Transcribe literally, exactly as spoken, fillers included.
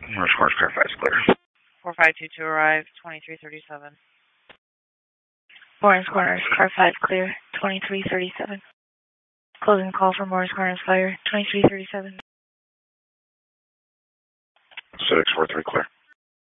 Morris Corners, car five is clear. four five two two arrive, twenty-three thirty-seven. Morris Corners, car five clear, twenty-three thirty-seven. Closing call for Morris Corners Fire, twenty-three thirty-seven. six four three clear.